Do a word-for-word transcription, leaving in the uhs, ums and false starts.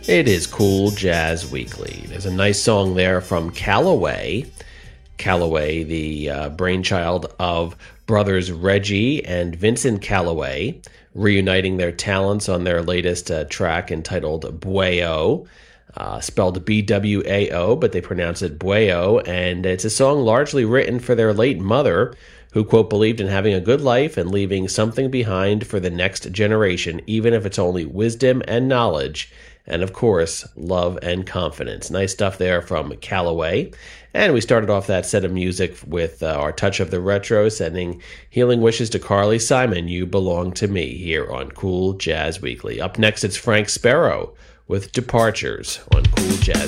It is Cool Jazz Weekly. There's a nice song there from Calloway. Calloway, the uh, brainchild of brothers Reggie and Vincent Calloway, reuniting their talents on their latest uh, track entitled Bweo, uh, spelled B W A O, but they pronounce it Bweo, and it's a song largely written for their late mother, who, quote, believed in having a good life and leaving something behind for the next generation, even if it's only wisdom and knowledge, and, of course, love and confidence. Nice stuff there from Calloway. And we started off that set of music with uh, our touch of the retro, sending healing wishes to Carly Simon, You Belong to Me, here on Cool Jazz Weekly. Up next, it's Frank Sparrow with Departures on Cool Jazz